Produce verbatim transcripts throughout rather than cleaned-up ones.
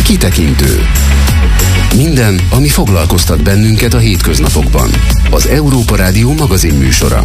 Kitekintő. Minden, ami foglalkoztat bennünket a hétköznapokban. Az Európa Rádió magazin műsora.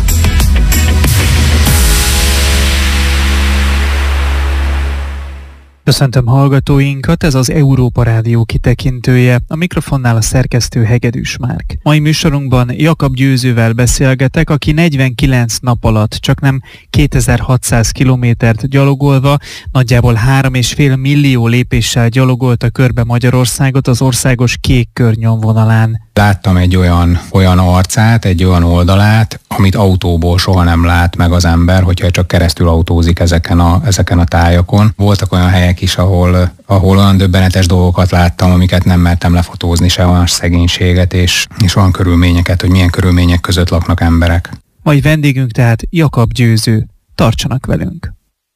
Köszöntöm hallgatóinkat, ez az Európa Rádió kitekintője, a mikrofonnál a szerkesztő Hegedűs Márk. Mai műsorunkban Jakab Győzővel beszélgetek, aki negyvenkilenc nap alatt csaknem kétezer-hatszáz kilométert gyalogolva, nagyjából három és fél millió lépéssel gyalogolta körbe Magyarországot az országos kék kör nyomvonalán. Láttam egy olyan, olyan arcát, egy olyan oldalát, amit autóból soha nem lát meg az ember, hogyha csak keresztül autózik ezeken a, ezeken a tájakon. Voltak olyan helyek is, ahol, ahol olyan döbbenetes dolgokat láttam, amiket nem mertem lefotózni, se olyan szegénységet és, és olyan körülményeket, hogy milyen körülmények között laknak emberek. Mai vendégünk tehát Jakab Győző. Tartsanak velünk!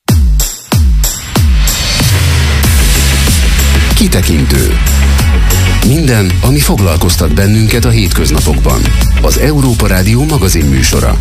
Kitekintő. Minden, ami foglalkoztat bennünket a hétköznapokban. Az Európa Rádió magazin műsora.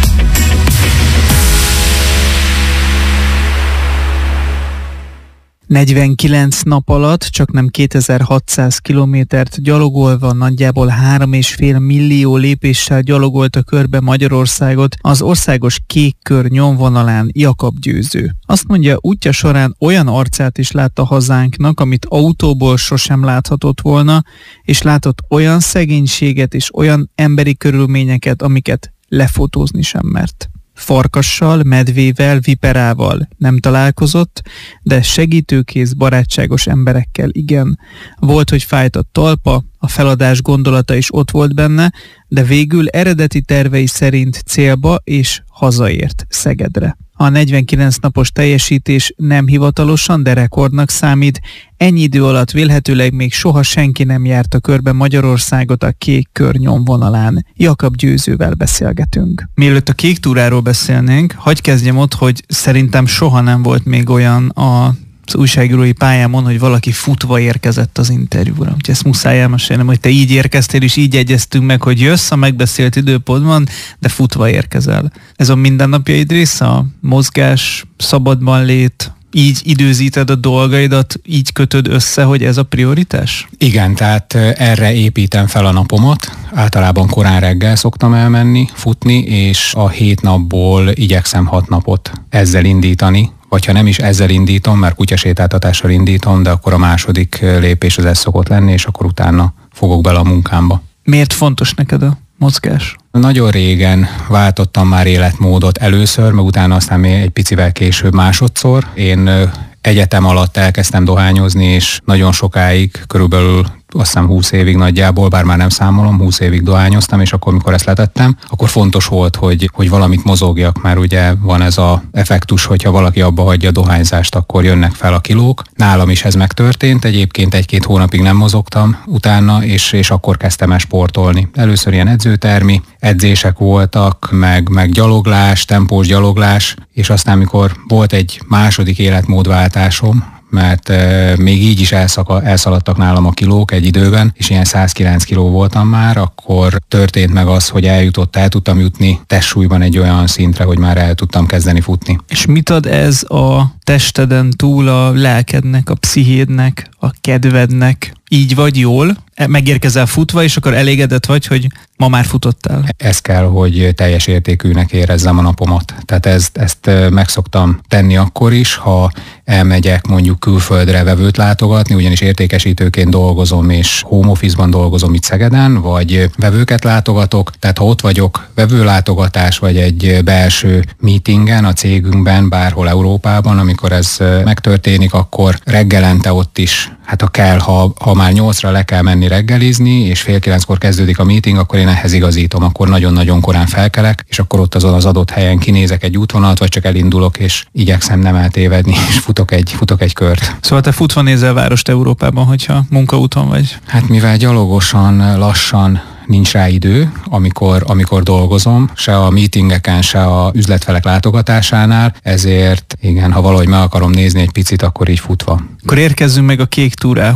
negyvenkilenc nap alatt csaknem kétezer-hatszáz kilométert gyalogolva, nagyjából három és fél millió lépéssel gyalogolta körbe Magyarországot az országos kék kör nyomvonalán Jakab Győző. Azt mondja, útja során olyan arcát is látta hazánknak, amit autóból sosem láthatott volna, és látott olyan szegénységet és olyan emberi körülményeket, amiket lefotózni sem mert. Farkassal, medvével, viperával nem találkozott, de segítőkész, barátságos emberekkel igen. Volt, hogy fájt a talpa, a feladás gondolata is ott volt benne, de végül eredeti tervei szerint célba és hazaért Szegedre. A negyvenkilenc napos teljesítés nem hivatalosan, de rekordnak számít. Ennyi idő alatt vélhetőleg még soha senki nem járta körbe Magyarországot a kék kör nyomvonalán. Jakab Győzővel beszélgetünk. Mielőtt a kék túráról beszélnénk, hadd kezdjem ott, hogy szerintem soha nem volt még olyan a az újságírói pályámon, hogy valaki futva érkezett az interjúra. Úgyhogy ezt muszáj elmesélnem, hogy te így érkeztél, és így egyeztünk meg, hogy jössz a megbeszélt időpontban, de futva érkezel. Ez a mindennapjaid része, a mozgás, szabadban lét, így időzíted a dolgaidat, így kötöd össze, hogy ez a prioritás? Igen, tehát erre építem fel a napomat. Általában korán reggel szoktam elmenni, futni, és a hét napból igyekszem hat napot ezzel indítani. Vagy ha nem is ezzel indítom, mert kutyasétáltatással indítom, de akkor a második lépés az ez szokott lenni, és akkor utána fogok bele a munkámba. Miért fontos neked a mozgás? Nagyon régen váltottam már életmódot először, meg utána aztán még egy picivel később másodszor. Én egyetem alatt elkezdtem dohányozni, és nagyon sokáig, körülbelül azt hiszem húsz évig nagyjából, bár már nem számolom, húsz évig dohányoztam, és akkor, mikor ezt letettem, akkor fontos volt, hogy, hogy valamit mozogjak, mert ugye van ez az effektus, hogyha valaki abba hagyja a dohányzást, akkor jönnek fel a kilók. Nálam is ez megtörtént, egyébként egy-két hónapig nem mozogtam utána, és, és akkor kezdtem el sportolni. Először ilyen edzőtermi edzések voltak, meg, meg gyaloglás, tempós gyaloglás, és aztán, mikor volt egy második életmódváltásom, mert e, még így is elszaka, elszaladtak nálam a kilók egy időben, és ilyen száz kilenc kiló voltam már, akkor történt meg az, hogy eljutott, el tudtam jutni testsúlyban egy olyan szintre, hogy már el tudtam kezdeni futni. És mit ad ez a testeden túl a lelkednek, a pszichédnek, a kedvednek? Így vagy jól, megérkezel futva, és akkor elégedett vagy, hogy ma már futottál? Ez kell, hogy teljes értékűnek érezzem a napomat. Tehát ezt, ezt meg szoktam tenni akkor is, ha elmegyek mondjuk külföldre vevőt látogatni, ugyanis értékesítőként dolgozom, és home office-ban dolgozom itt Szegeden, vagy vevőket látogatok, tehát ha ott vagyok vevőlátogatás, vagy egy belső meetingen a cégünkben, bárhol Európában, amikor ez megtörténik, akkor reggelente ott is, hát ha kell, ha, ha már nyolcra le kell menni reggelizni, és fél kilenckor kezdődik a meeting, akkor én ehhez igazítom, akkor nagyon-nagyon korán felkelek, és akkor ott azon az adott helyen kinézek egy útvonalat, vagy csak elindulok, és igyekszem nem eltévedni, és futok egy, futok egy kört. Szóval te futva nézel várost Európában, hogyha munkaúton vagy? Hát mivel gyalogosan, lassan nincs rá idő, amikor, amikor dolgozom, se a meetingeken, se a üzletfelek látogatásánál, ezért igen, ha valahogy meg akarom nézni egy picit, akkor így futva. Akkor érkezzünk meg a kék túrához.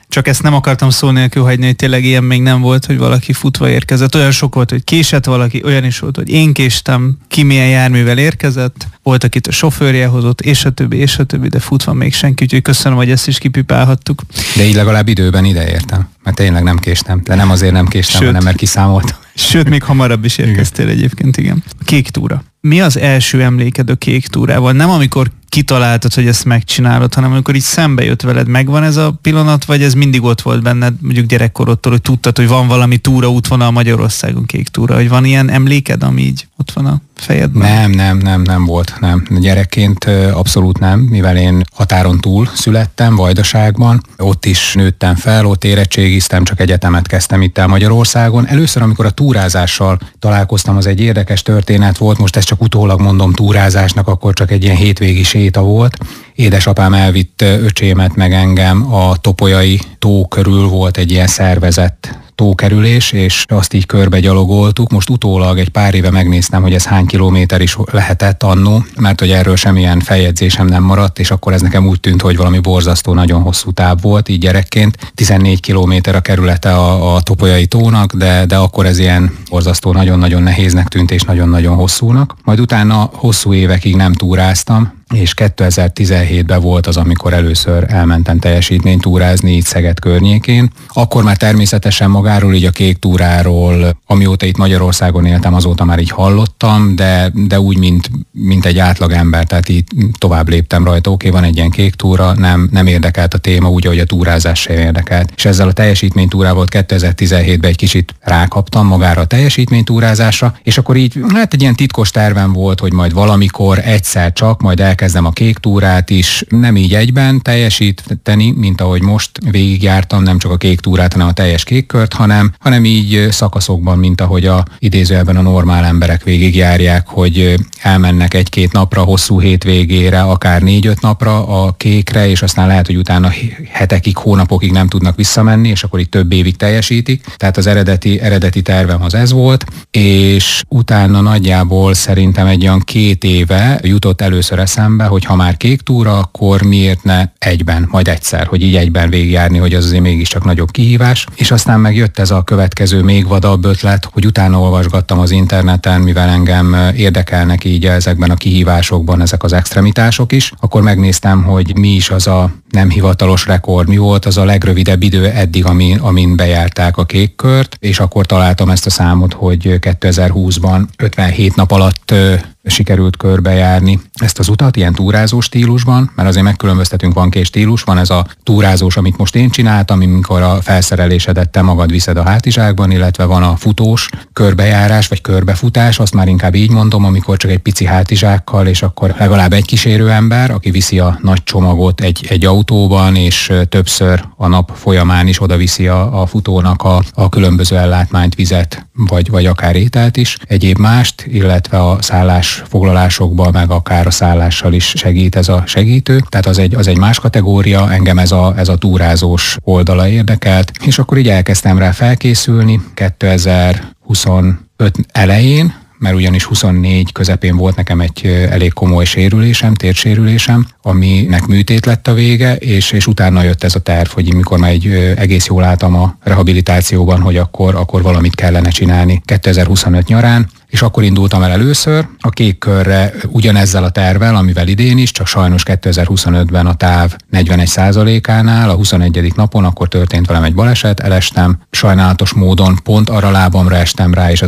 Csak ezt nem akartam szó nélkül hagyni, hogy tényleg ilyen még nem volt, hogy valaki futva érkezett. Olyan sok volt, hogy késett valaki, olyan is volt, hogy én késtem, ki milyen járművel érkezett, volt, akit a sofőrje hozott, és a többi, és a többi, de futva még senki, úgyhogy köszönöm, hogy ezt is kipipálhattuk. De így legalább időben ideértem, mert tényleg nem késtem, de nem azért nem késtem, Sőt, hanem mert kiszámoltam. Sőt, még hamarabb is érkeztél egyébként, igen. Kék túra. Mi az első emléked a kék túrával? Nem amikor kitaláltad, hogy ezt megcsinálod, hanem amikor így szembe jött veled, megvan ez a pillanat, vagy ez mindig ott volt benned, mondjuk gyerekkorodtól, hogy tudtad, hogy van valami túra útvonal Magyarországon, kék túra, hogy van ilyen emléked, ami így ott van a fejedben? Nem, nem, nem, nem volt, nem. Gyerekként abszolút nem, mivel én határon túl születtem, Vajdaságban, ott is nőttem fel, ott érettségiztem, csak egyetemet kezdtem itt el Magyarországon. Először, amikor a túrázással találkoztam, az egy érdekes történet volt, most ezt csak utólag mondom túrázásnak, akkor csak egy ilyen hétvégi séta volt. Édesapám elvitt öcsémet meg engem a Topolyai tó körül, volt egy ilyen szervezett tókerülés, és azt így körbe gyalogoltuk. Most utólag egy pár éve megnéztem, hogy ez hány kilométer is lehetett annó, mert hogy erről semmilyen feljegyzésem nem maradt, és akkor ez nekem úgy tűnt, hogy valami borzasztó, nagyon hosszú táv volt, így gyerekként. tizennégy kilométer a kerülete a, a Topolyai tónak, de, de akkor ez ilyen borzasztó, nagyon-nagyon nehéznek tűnt, és nagyon-nagyon hosszúnak. Majd utána hosszú évekig nem túráztam, és kétezer-tizenhétben volt az, amikor először elmentem teljesítménytúrázni itt Szeged környékén. Akkor már természetesen magáról, így a kék túráról, amióta itt Magyarországon éltem, azóta már így hallottam, de, de úgy, mint, mint egy átlagember, tehát így tovább léptem rajta, oké, van egy ilyen kék túra, nem, nem érdekelt a téma, úgy, ahogy a túrázás sem érdekelt. És ezzel a teljesítménytúrával kétezer-tizenhétben egy kicsit rákaptam magára a teljesítménytúrázásra, és akkor így, hát egy ilyen titkos tervem volt, hogy majd valamikor egyszer csak, majd el kezdem a kék túrát is, nem így egyben teljesíteni, mint ahogy most végigjártam, nem csak a kék túrát, hanem a teljes kékkört, hanem, hanem így szakaszokban, mint ahogy a idézőjelben a normál emberek végigjárják, hogy elmennek egy-két napra, hosszú hétvégére, akár négy-öt napra a kékre, és aztán lehet, hogy utána hetekig, hónapokig nem tudnak visszamenni, és akkor így több évig teljesítik. Tehát az eredeti, eredeti tervem az ez volt, és utána nagyjából szerintem egy olyan két éve jutott először eszembe, hogy ha már kék túra, akkor miért ne egyben, majd egyszer, hogy így egyben végigjárni, hogy az azért mégiscsak nagyobb kihívás. És aztán megjött ez a következő még vadabb ötlet, hogy utána olvasgattam az interneten, mivel engem érdekelnek így ezekben a kihívásokban ezek az extremitások is, akkor megnéztem, hogy mi is az a nem hivatalos rekord, mi volt az a legrövidebb idő eddig, amin, amin bejárták a kékkört, és akkor találtam ezt a számot, hogy kétezer-húszban ötvenhét nap alatt sikerült körbejárni ezt az utat, ilyen túrázó stílusban, mert azért megkülönböztetünk, van két stílus, van ez a túrázós, amit most én csináltam, amikor a felszerelésedet te magad viszed a hátizsákban, illetve van a futós körbejárás, vagy körbefutás, azt már inkább így mondom, amikor csak egy pici hátizsákkal, és akkor legalább egy kísérő ember, aki viszi a nagy csomagot egy, egy autóban, és többször a nap folyamán is oda viszi a, a futónak a, a különböző ellátmányt, vizet, vagy, vagy akár ételt is, egyéb mást, illetve a szállás foglalásokban, meg akár a szállással is segít ez a segítő. Tehát az egy, az egy más kategória, engem ez a, ez a túrázós oldala érdekelt, és akkor így elkezdtem rá felkészülni kétezer-huszonöt elején, mert ugyanis huszonnégy közepén volt nekem egy elég komoly sérülésem, térsérülésem, aminek műtét lett a vége, és, és utána jött ez a terv, hogy mikor már egy egész jól álltam a rehabilitációban, hogy akkor, akkor valamit kellene csinálni kétezer-huszonöt nyarán, és akkor indultam el először a kék körre ugyanezzel a tervvel, amivel idén is, csak sajnos kétezer-huszonötben a táv negyvenegy százalékánál, a huszonegyedik napon akkor történt velem egy baleset, elestem, sajnálatos módon pont arra lábamra estem rá, és